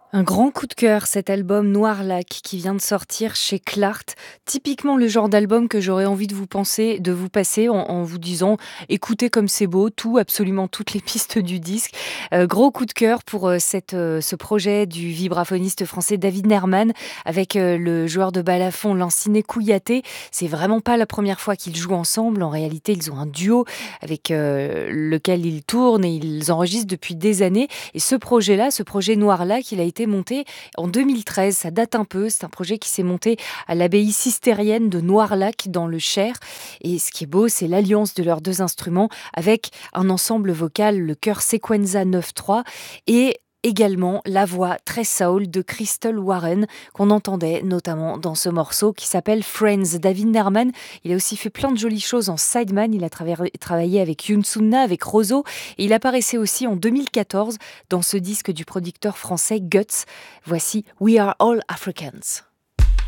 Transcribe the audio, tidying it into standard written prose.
Un grand coup de cœur, cet album Noir Lac qui vient de sortir chez Clart. Typiquement le genre d'album que j'aurais envie de vous passer en vous disant écoutez comme c'est beau, tout, absolument toutes les pistes du disque. Gros coup de cœur pour ce projet du vibraphoniste français David Nerman avec le joueur de balafon Lanciné Kouyaté. C'est vraiment pas la première fois qu'ils jouent ensemble. En réalité, ils ont un duo avec lequel ils tournent et ils enregistrent depuis des années. Et ce projet-là, ce projet Noir Lac, il a été monté en 2013. Ça date un peu. C'est un projet qui s'est monté à l'abbaye cistérienne de Noirlac dans le Cher. Et ce qui est beau, c'est l'alliance de leurs deux instruments avec un ensemble vocal, le chœur Sequenza 9-3 et également la voix très soul de Crystal Warren qu'on entendait notamment dans ce morceau qui s'appelle Friends. David Nerman, il a aussi fait plein de jolies choses en sideman. Il a travaillé avec Youn Sunna, avec Rozo et il apparaissait aussi en 2014 dans ce disque du producteur français Guts. Voici We Are All Africans.